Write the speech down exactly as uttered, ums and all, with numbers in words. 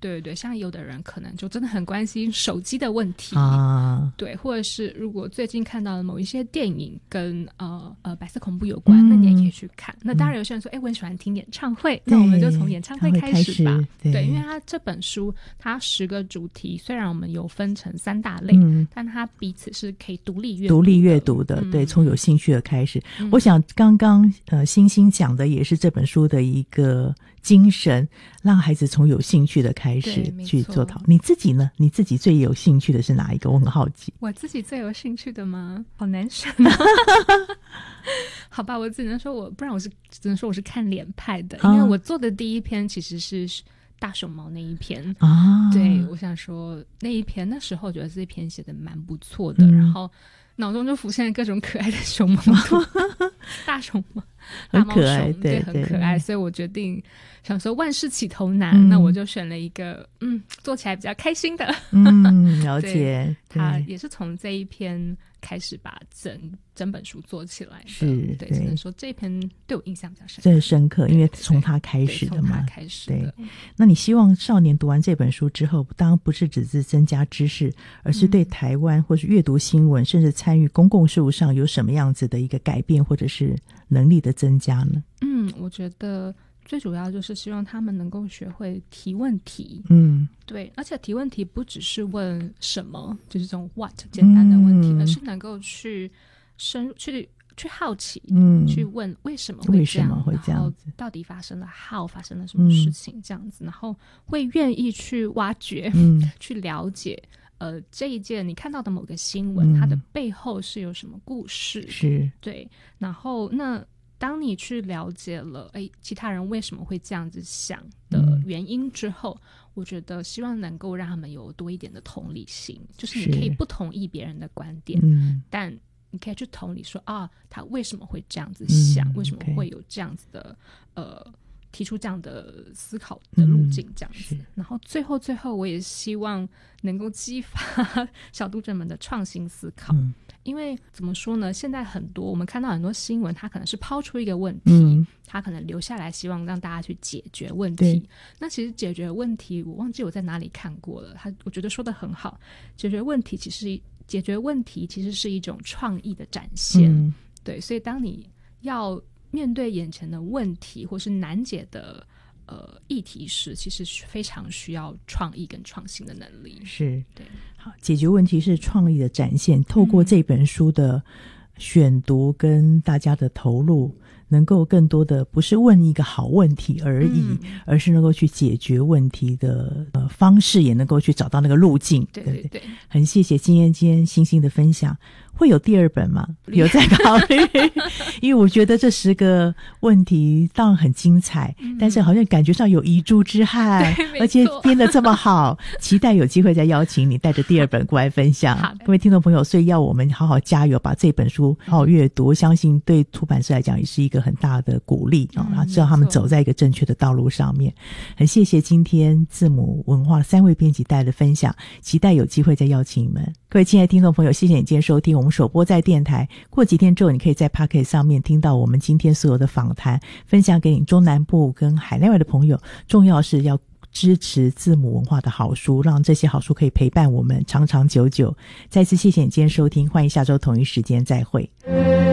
对对，像有的人可能就真的很关心手机的问题啊， 对，或者是如果最近看到的某一些电影跟呃呃白色恐怖有关、嗯、那你也可以去看。那当然有些人说哎、嗯，我很喜欢听演唱会，那我们就从演唱会开始吧。 对， 对，因为它这本书它十个主题虽然我们有分成三大类、嗯、但它彼此是可以独立阅读独立阅读的、嗯、对，从有兴趣的开始、嗯、我想刚刚呃星星讲的也是这本书的一个精神，让孩子从有兴趣的开始去做讨论。你自己呢？你自己最有兴趣的是哪一个？我很好奇。 我自己最有兴趣的吗？好难选啊好吧，我只能说我不然我是只能说我是看脸派的、啊、因为我做的第一篇其实是大熊猫那一篇啊。对，我想说那一篇那时候觉得这一篇写的蛮不错的、嗯、然后脑中就浮现了各种可爱的熊猫图大熊猫大猫熊， 很可爱，对， 对，很可爱，所以我决定想说万事起头难、嗯、那我就选了一个嗯做起来比较开心的嗯，了解他也是从这一篇开始把整整本书做起来的， 是， 对，只能说这一篇对我印象比较深刻， 这深刻，因为从他开始的嘛， 从他开始的。 对，那你希望少年读完这本书之后，当然不是只是增加知识，而是对台湾或是阅读新闻、嗯、甚至参与公共事务上有什么样子的一个改变或者是能力的增加呢？ 嗯，我觉得最主要就是希望他们能够学会提问题。 嗯， 对，而且提问题不只是问什么，就是这种 what 简单的问题、嗯、而是能够去深入去去好奇，嗯，去问为什么会这样， 为什么会这样子， 然后到底发生了 how 发生了什么事情、嗯、这样子，然后会愿意去挖掘，嗯，去了解呃这一件你看到的某个新闻、嗯、它的背后是有什么故事， 是， 对，然后那当你去了解了哎，其他人为什么会这样子想的原因之后、嗯、我觉得希望能够让他们有多一点的同理心，就是你可以不同意别人的观点，嗯，但你可以去同理说啊，他为什么会这样子想、嗯、为什么会有这样子的、okay. 呃提出这样的思考的路径这样子、嗯、然后最后最后我也希望能够激发小读者们的创新思考、嗯，因为怎么说呢，现在很多我们看到很多新闻，它可能是抛出一个问题、嗯、它可能留下来希望让大家去解决问题，那其实解决问题我忘记我在哪里看过了，他我觉得说得很好，解决问题其实解决问题其实是一种创意的展现、嗯、对，所以当你要面对眼前的问题或是难解的呃议题时，其实非常需要创意跟创新的能力， 是， 对， 好，解决问题是创意的展现，透过这本书的选读跟大家的投入、嗯、能够更多的不是问一个好问题而已、嗯、而是能够去解决问题的、呃、方式，也能够去找到那个路径， 对对 对, 对，很谢谢今天今天星星的分享。会有第二本吗？有在考虑因为我觉得这十个问题当然很精彩、嗯、但是好像感觉上有遗珠之憾，而且编得这么好期待有机会再邀请你带着第二本过来分享各位听众朋友，所以要我们好好加油，把这本书好好阅读、嗯、相信对出版社来讲也是一个很大的鼓励、嗯、然后知道他们走在一个正确的道路上面。很谢谢今天字母文化三位编辑带的分享，期待有机会再邀请你们。各位亲爱的听众朋友，谢谢你今天收听，我们首播在电台，过几天之后你可以在 Podcast 上面听到我们今天所有的访谈，分享给你中南部跟海内外的朋友。重要是要支持字母文化的好书，让这些好书可以陪伴我们长长久久。再次谢谢你今天收听，欢迎下周同一时间再会。